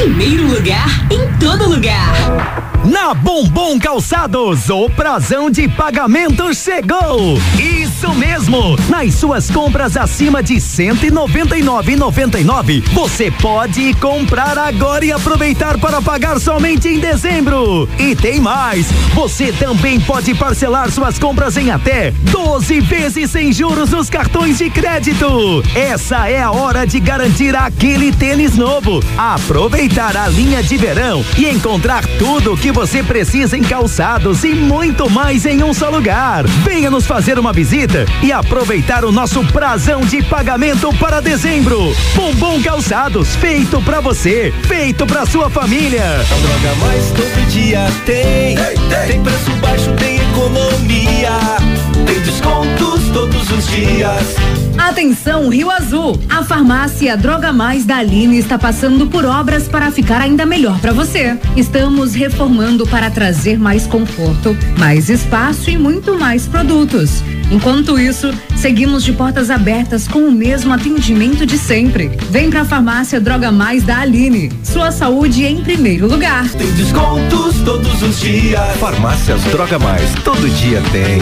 Primeiro lugar em todo lugar. Na Bombom Calçados, o prazão de pagamento chegou! Isso mesmo! Nas suas compras acima de R$199,99, você pode comprar agora e aproveitar para pagar somente em dezembro. E tem mais! Você também pode parcelar suas compras em até 12 vezes sem juros nos cartões de crédito. Essa é a hora de garantir aquele tênis novo, aproveitar a linha de verão e encontrar tudo o que você precisa em calçados e muito mais em um só lugar. Venha nos fazer uma visita e aproveitar o nosso prazão de pagamento para dezembro. Bombom Calçados, feito pra você, feito pra sua família. A Droga Mais todo dia tem preço baixo, tem economia, tem descontos todos os dias. Atenção, Rio Azul! A farmácia Droga Mais da Aline está passando por obras para ficar ainda melhor para você. Estamos reformando para trazer mais conforto, mais espaço e muito mais produtos. Enquanto isso, seguimos de portas abertas com o mesmo atendimento de sempre. Vem pra farmácia Droga Mais da Aline. Sua saúde em primeiro lugar. Tem descontos todos os dias. Farmácias Droga Mais, todo dia tem.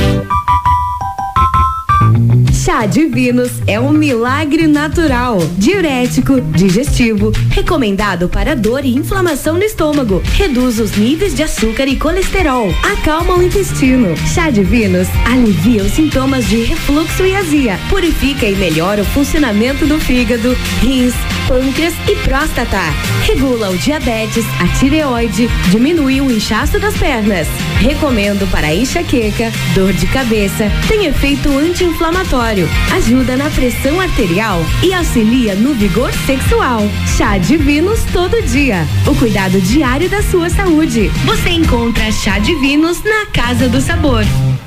Chá Divinos é um milagre natural, diurético, digestivo, recomendado para dor e inflamação no estômago, reduz os níveis de açúcar e colesterol, acalma o intestino. Chá Divinos alivia os sintomas de refluxo e azia, purifica e melhora o funcionamento do fígado, rins, pâncreas e próstata, regula o diabetes, a tireoide, diminui o inchaço das pernas. Recomendo para enxaqueca, dor de cabeça, tem efeito anti-inflamatório, ajuda na pressão arterial e auxilia no vigor sexual. Chá Divinos todo dia, o cuidado diário da sua saúde. Você encontra Chá Divinos na Casa do Sabor.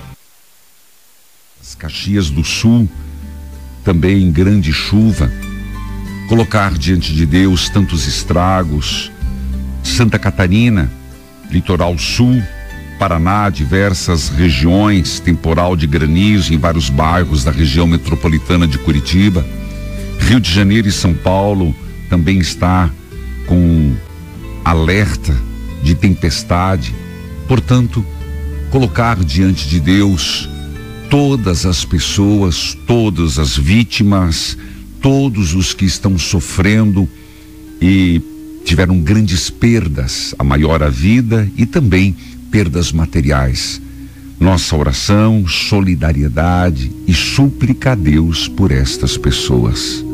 As Caxias do Sul, também em grande chuva, colocar diante de Deus tantos estragos. Santa Catarina, litoral sul, Paraná, diversas regiões, temporal de granizo em vários bairros da região metropolitana de Curitiba. Rio de Janeiro e São Paulo também está com alerta de tempestade. Portanto, colocar diante de Deus todas as pessoas, todas as vítimas, todos os que estão sofrendo e tiveram grandes perdas, a maior a vida e também perdas materiais. Nossa oração, solidariedade e súplica a Deus por estas pessoas.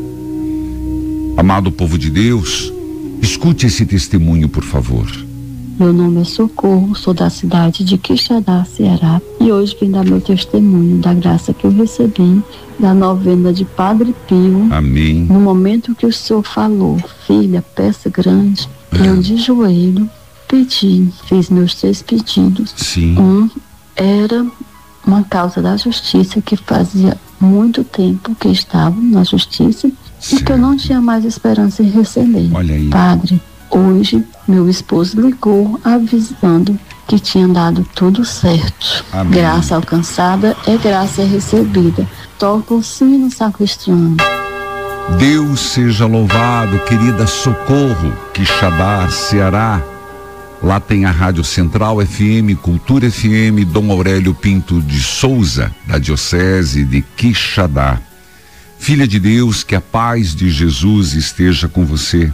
Amado povo de Deus, escute esse testemunho, por favor. Meu nome é Socorro, sou da cidade de Quixadá, Ceará, e hoje vim dar meu testemunho da graça que eu recebi da novena de Padre Pio. Amém. No momento que o Senhor falou, filha, peça grande, eu de joelho pedi, fiz meus 3 pedidos. Sim. Um era uma causa da justiça que fazia muito tempo que estava na justiça e que eu não tinha mais esperança em receber. Olha aí. Padre, hoje meu esposo ligou avisando que tinha dado tudo certo. Amém. Graça alcançada é graça recebida. Toca o sino sacristiano. Deus seja louvado, querida Socorro, Quixadá, Ceará. Lá tem a Rádio Central FM, Cultura FM, Dom Aurélio Pinto de Souza, da Diocese de Quixadá. Filha de Deus, que a paz de Jesus esteja com você.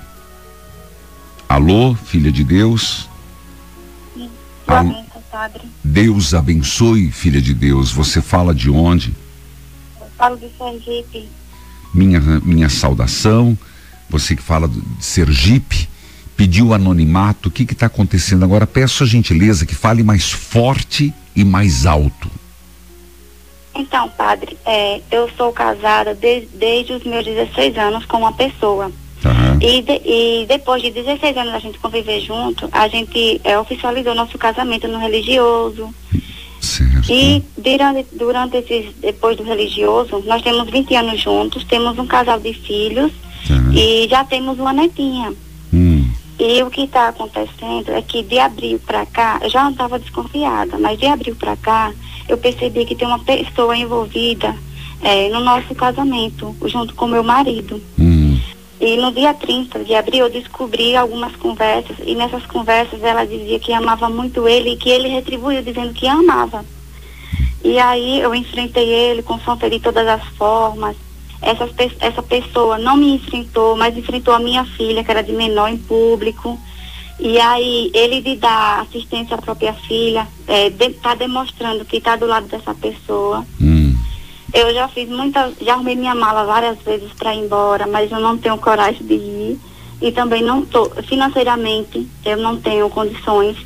Alô, filha de Deus? Sim. Alô. Padre. Deus abençoe, filha de Deus. Você fala de onde? Eu falo de Sergipe. Minha saudação. Você que fala de Sergipe, pediu anonimato. O que está acontecendo agora? Peço a gentileza que fale mais forte e mais alto. Então, padre, eu sou casada desde os meus 16 anos com uma pessoa. Uhum. E depois de 16 anos a gente conviver junto, a gente oficializou nosso casamento no religioso. Certo. E depois do religioso, nós temos 20 anos juntos, temos um casal de filhos e já temos uma netinha. E o que está acontecendo é que de abril para cá, eu já não estava desconfiada, mas de abril para cá, eu percebi que tem uma pessoa envolvida no nosso casamento, junto com meu marido. E no dia 30 de abril eu descobri algumas conversas, e nessas conversas ela dizia que amava muito ele e que ele retribuiu dizendo que amava. E aí eu enfrentei ele, confrontei de todas as formas. Essa pessoa não me enfrentou, mas enfrentou a minha filha, que era de menor, em público. E aí ele de dar assistência à própria filha, tá demonstrando que tá do lado dessa pessoa. Eu já já arrumei minha mala várias vezes para ir embora, mas eu não tenho coragem de ir. E também financeiramente, eu não tenho condições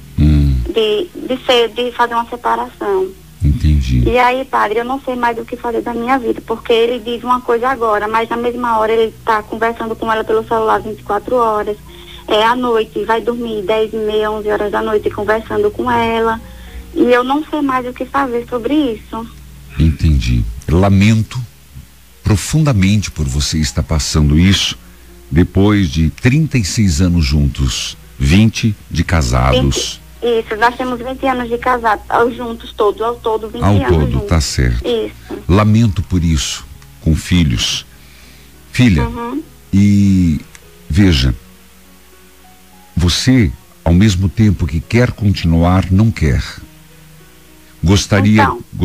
de fazer uma separação. Entendi. E aí, padre, eu não sei mais do que fazer da minha vida, porque ele diz uma coisa agora, mas na mesma hora ele tá conversando com ela pelo celular 24 horas. À noite, vai dormir 10h30, 11 horas da noite, conversando com ela. E eu não sei mais o que fazer sobre isso. Entendi. Lamento profundamente por você estar passando isso depois de 36 anos juntos, 20 de casados. Isso, nós temos 20 anos de casado, juntos todos, ao todo 20 anos juntos. Tá certo. Isso. Lamento por isso, com filhos. Filha, e veja, você, ao mesmo tempo que quer continuar, não quer. Gostaria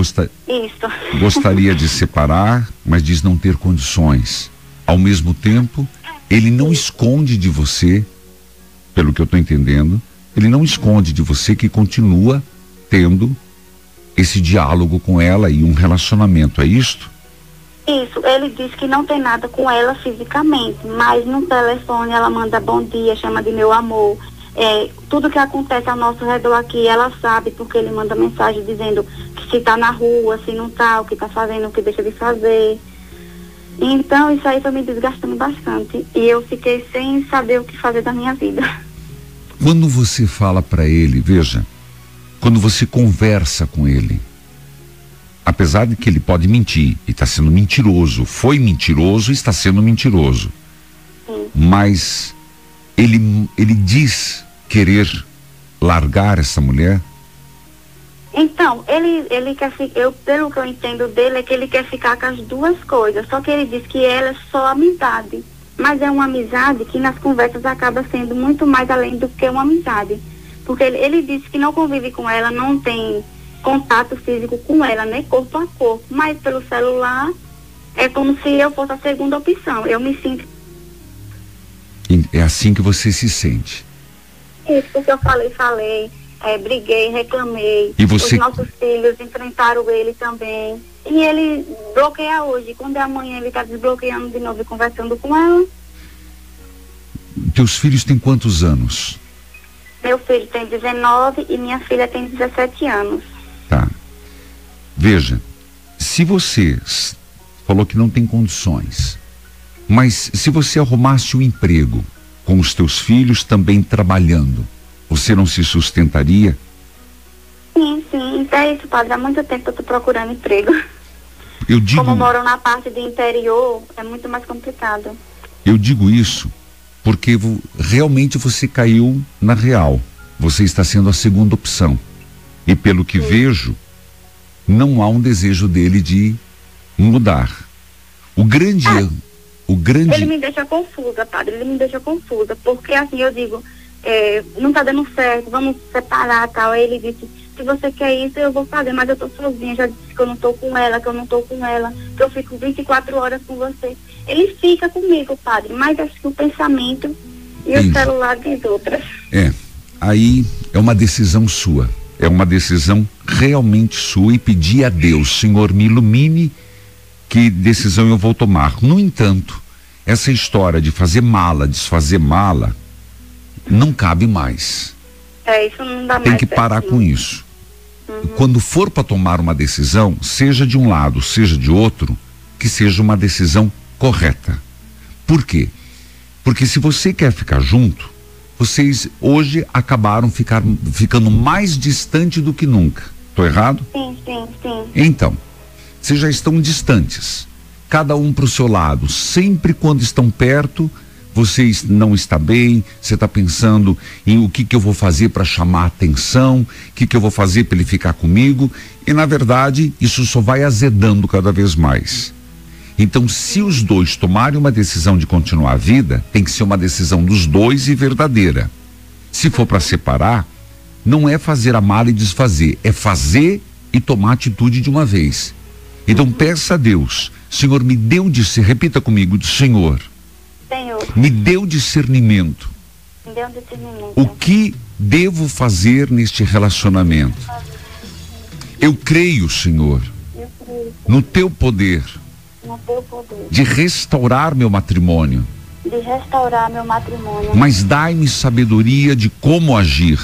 de separar, mas diz não ter condições. Ao mesmo tempo, ele não esconde de você, pelo que eu estou entendendo, ele não esconde de você que continua tendo esse diálogo com ela e um relacionamento, é isto? Isso, ele diz que não tem nada com ela fisicamente, mas no telefone ela manda bom dia, chama de meu amor. Tudo que acontece ao nosso redor aqui, ela sabe, porque ele manda mensagem dizendo que se tá na rua, se não tá, o que tá fazendo, o que deixa de fazer. Então isso aí foi me desgastando bastante e eu fiquei sem saber o que fazer da minha vida. Quando você fala para ele, veja, quando você conversa com ele, apesar de que ele pode mentir e está sendo mentiroso, foi mentiroso e está sendo mentiroso, mas ele diz querer largar essa mulher? Então, ele quer ficar, pelo que eu entendo dele, é que ele quer ficar com as duas coisas, só que ele diz que ela é só amizade, mas é uma amizade que nas conversas acaba sendo muito mais além do que uma amizade, porque ele disse que não convive com ela, não tem contato físico com ela, né, corpo a corpo, mas pelo celular é como se eu fosse a segunda opção, eu me sinto. É assim que você se sente? Isso, porque eu falei, briguei, reclamei. E você... Os nossos filhos enfrentaram ele também. E ele bloqueia hoje. Quando é amanhã, ele está desbloqueando de novo e conversando com ela. Teus filhos têm quantos anos? Meu filho tem 19 e minha filha tem 17 anos. Tá. Veja, se você falou que não tem condições, mas se você arrumasse um emprego com os teus filhos também trabalhando, você não se sustentaria? Sim, é isso, padre. Há muito tempo eu estou procurando emprego. Eu digo... Como moro na parte do interior, é muito mais complicado. Eu digo isso porque realmente você caiu na real. Você está sendo a segunda opção. E pelo que vejo, não há um desejo dele de mudar. O grande erro... Ele me deixa confusa, padre, ele me deixa confusa, porque assim eu digo, não tá dando certo, vamos separar, tal. Aí ele disse, se você quer isso, eu vou fazer, mas eu tô sozinha, já disse que eu não tô com ela, que eu fico 24 horas com você. Ele fica comigo, padre, mas acho que o pensamento e o celular diz outras. Aí é uma decisão sua, é uma decisão realmente sua, e pedir a Deus, Senhor, me ilumine, que decisão eu vou tomar. No entanto, essa história de fazer mala, desfazer mala, não cabe mais. Isso não dá mais. Tem que parar com isso. Quando for para tomar uma decisão, seja de um lado, seja de outro, que seja uma decisão correta. Por quê? Porque se você quer ficar junto, vocês hoje acabaram ficando mais distante do que nunca. Tô errado? Sim. Então, vocês já estão distantes, cada um para o seu lado. Sempre quando estão perto, vocês não está bem, você está pensando em o que eu vou fazer para chamar a atenção, o que eu vou fazer para ele ficar comigo, e na verdade isso só vai azedando cada vez mais. Então, se os dois tomarem uma decisão de continuar a vida, tem que ser uma decisão dos dois e verdadeira. Se for para separar, não é fazer a mala e desfazer, é fazer e tomar atitude de uma vez. Então, peça a Deus, Senhor, me deu repita comigo, Senhor, me deu discernimento. O que devo fazer neste relacionamento? Eu creio, Senhor, no teu poder de restaurar meu matrimônio. Mas dai-me sabedoria de como agir.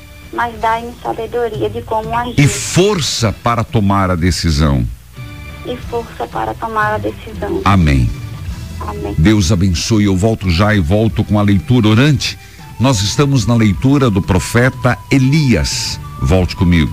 E força para tomar a decisão. Amém. Amém. Deus abençoe. Eu volto já e volto com a leitura orante. Nós estamos na leitura do profeta Elias. Volte comigo.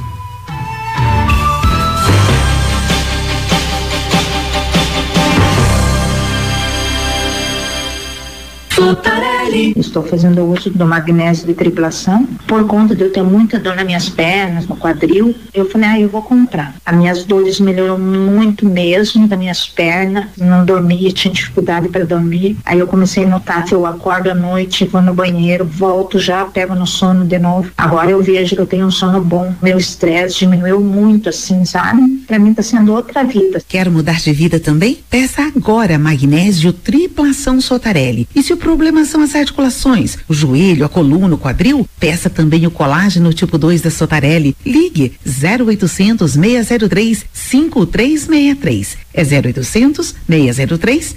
Estou fazendo uso do magnésio de tripulação por conta de eu ter muita dor nas minhas pernas, no quadril. Eu falei, eu vou comprar. As minhas dores melhoram muito mesmo das minhas pernas. Não dormia, tinha dificuldade para dormir. Aí eu comecei a notar que eu acordo à noite, vou no banheiro, volto já, pego no sono de novo. Agora eu vejo que eu tenho um sono bom. Meu estresse diminuiu muito, assim, sabe? Para mim tá sendo outra vida. Quer mudar de vida também? Peça agora magnésio triplação Sotarelli. E se o problema são as articulações, o joelho, a coluna, o quadril, peça também o colágeno tipo 2 da Sotarelli. Ligue 0800 603 5363. É 0800 603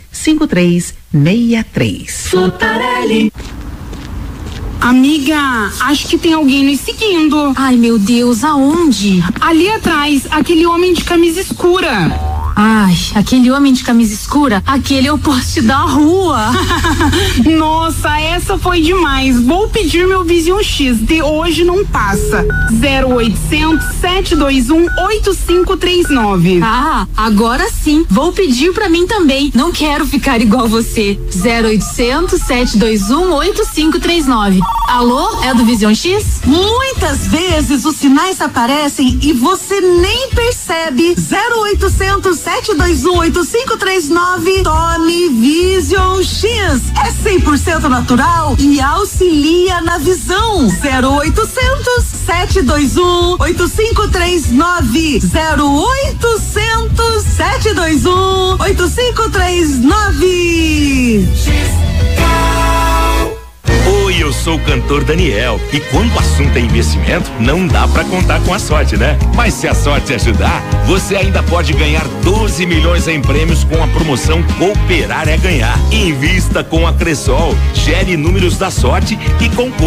5363. Sotarelli. Amiga, acho que tem alguém nos seguindo. Ai, meu Deus, aonde? Ali atrás, aquele homem de camisa escura. Ai, aquele homem de camisa escura, aquele é o poste da rua. Nossa, essa foi demais. Vou pedir meu Vision X, de hoje não passa. 0800 721 8539. Ah, agora sim, vou pedir pra mim também. Não quero ficar igual você. 0800 721 8539. Alô, é do Vision X? Muitas vezes os sinais aparecem e você nem percebe. 0800 7218539. Tome Vision X. É 100% natural e auxilia na visão. 0800 721 8539. 0800 721 8539. Oi, eu sou o cantor Daniel e quando o assunto é investimento, não dá pra contar com a sorte, né? Mas se a sorte ajudar, você ainda pode ganhar 12 milhões em prêmios com a promoção Cooperar é Ganhar. Invista com a Cressol, gere números da sorte e concorra